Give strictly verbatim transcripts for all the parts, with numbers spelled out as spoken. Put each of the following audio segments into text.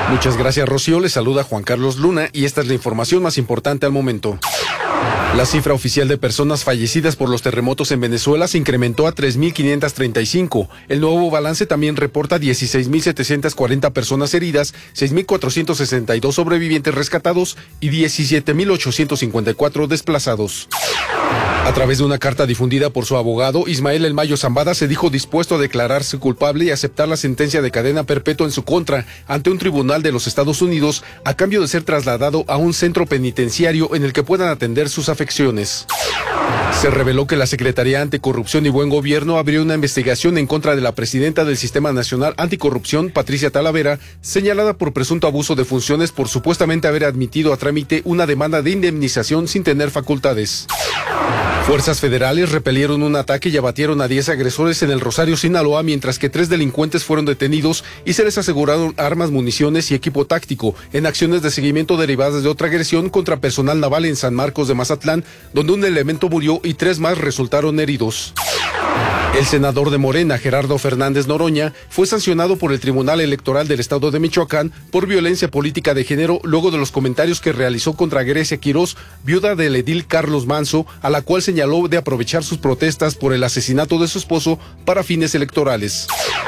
Muchas gracias, Rocío. Les saluda Juan Carlos Luna y esta es la información más importante al momento. La cifra oficial de personas fallecidas por los terremotos en Venezuela se incrementó a tres mil quinientas treinta y cinco. El nuevo balance también reporta dieciséis mil setecientas cuarenta personas heridas, seis mil cuatrocientos sesenta y dos sobrevivientes rescatados y diecisiete mil ochocientos cincuenta y cuatro desplazados. A través de una carta difundida por su abogado, Ismael El Mayo Zambada se dijo dispuesto a declararse culpable y aceptar la sentencia de cadena perpetua en su contra ante un tribunal de los Estados Unidos a cambio de ser trasladado a un centro penitenciario en el que puedan atender sus afecciones. Se reveló que la Secretaría Anticorrupción y Buen Gobierno abrió una investigación en contra de la presidenta del Sistema Nacional Anticorrupción, Patricia Talavera, señalada por presunto abuso de funciones por supuestamente haber admitido a trámite una demanda de indemnización sin tener facultades. Fuerzas federales repelieron un ataque y abatieron a diez agresores en el Rosario, Sinaloa, mientras que tres delincuentes fueron detenidos y se les aseguraron armas, municiones y equipo táctico en acciones de seguimiento derivadas de otra agresión contra personal naval en San Marcos de Mazatlán, donde un elemento murió y tres más resultaron heridos. El senador de Morena, Gerardo Fernández Noroña, fue sancionado por el Tribunal Electoral del Estado de Michoacán por violencia política de género luego de los comentarios que realizó contra Grecia Quirós, viuda del edil Carlos Manso, a la cual señaló de aprovechar sus protestas por el asesinato de su esposo para fines electorales.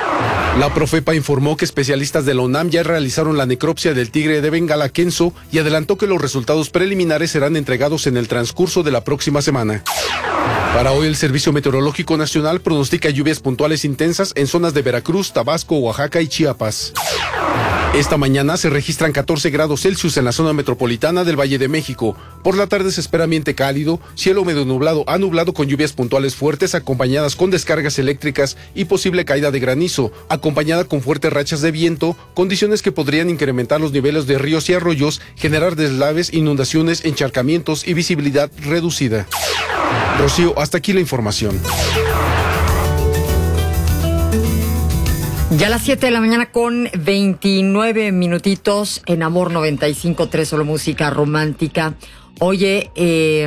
La Profepa informó que especialistas de la UNAM ya realizaron la necropsia del tigre de Bengala Kenzo y adelantó que los resultados preliminares serán entregados en el transcurso de la próxima semana. Para hoy el Servicio Meteorológico Nacional pronostica lluvias puntuales intensas en zonas de Veracruz, Tabasco, Oaxaca y Chiapas. Esta mañana se registran catorce grados Celsius en la zona metropolitana del Valle de México. Por la tarde se espera ambiente cálido, cielo medio nublado a nublado con lluvias puntuales fuertes acompañadas con descargas eléctricas y posible caída de granizo, acompañada con fuertes rachas de viento, condiciones que podrían incrementar los niveles de ríos y arroyos, generar deslaves, inundaciones, encharcamientos y visibilidad reducida. Rocío, hasta aquí la información. Ya a las siete de la mañana con veintinueve minutitos en Amor noventa y cinco punto tres, solo música romántica. Oye, eh,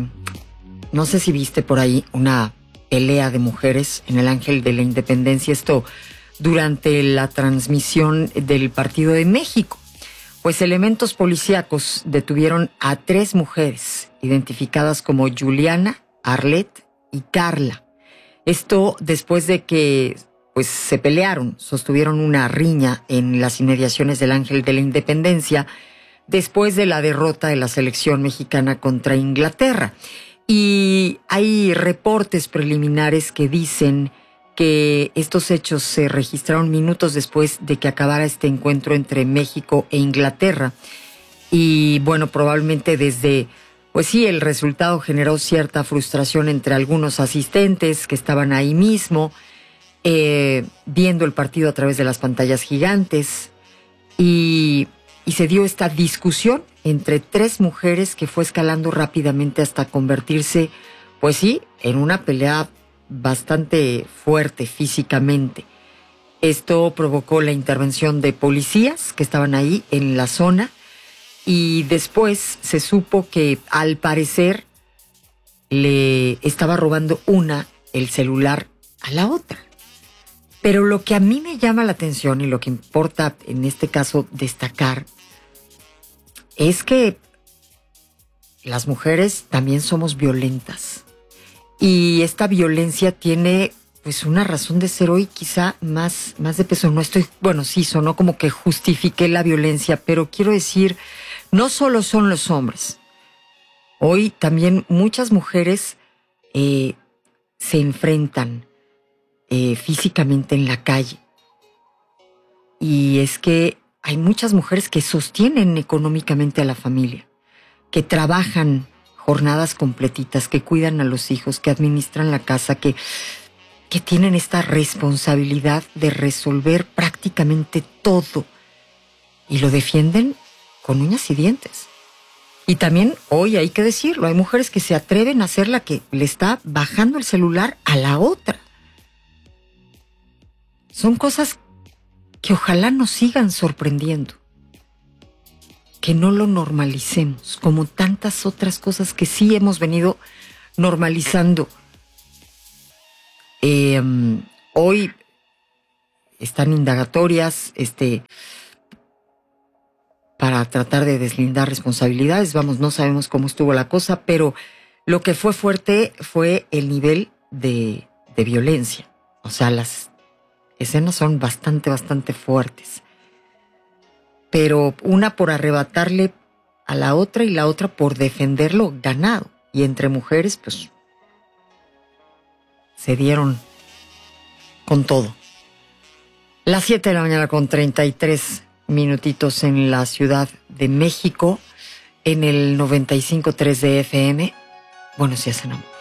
no sé si viste por ahí una pelea de mujeres en el Ángel de la Independencia, esto durante la transmisión del Partido de México. Pues elementos policíacos detuvieron a tres mujeres identificadas como Juliana, Arlet y Carla. Esto después de que pues se pelearon, sostuvieron una riña en las inmediaciones del Ángel de la Independencia después de la derrota de la selección mexicana contra Inglaterra. Y hay reportes preliminares que dicen que estos hechos se registraron minutos después de que acabara este encuentro entre México e Inglaterra. Y bueno, probablemente desde, pues sí, el resultado generó cierta frustración entre algunos asistentes que estaban ahí mismo, Eh, viendo el partido a través de las pantallas gigantes, y, y se dio esta discusión entre tres mujeres que fue escalando rápidamente hasta convertirse, pues sí, en una pelea bastante fuerte físicamente. Esto provocó la intervención de policías que estaban ahí en la zona y después se supo que al parecer le estaba robando una el celular a la otra. Pero lo que a mí me llama la atención y lo que importa en este caso destacar es que las mujeres también somos violentas y esta violencia tiene pues una razón de ser hoy quizá más, más de peso. No estoy, bueno, sí, sonó como que justifiqué la violencia, pero quiero decir, no solo son los hombres. Hoy también muchas mujeres eh, se enfrentan Eh, físicamente en la calle. Y es que hay muchas mujeres que sostienen económicamente a la familia, que trabajan jornadas completitas, que cuidan a los hijos, que administran la casa, que, que tienen esta responsabilidad de resolver prácticamente todo. Y lo defienden con uñas y dientes. Y también hoy hay que decirlo, hay mujeres que se atreven a ser la que le está bajando el celular a la otra. Son cosas que ojalá nos sigan sorprendiendo, que no lo normalicemos, como tantas otras cosas que sí hemos venido normalizando. Eh, hoy están indagatorias, este, para tratar de deslindar responsabilidades. Vamos, no sabemos cómo estuvo la cosa, pero lo que fue fuerte fue el nivel de, de violencia. O sea, las escenas son bastante, bastante fuertes. Pero una por arrebatarle a la otra y la otra por defenderlo ganado. Y entre mujeres, pues, se dieron con todo. Las siete de la mañana con treinta y tres minutitos en la Ciudad de México, en el noventa y cinco punto tres de F M. Buenos días, en amor.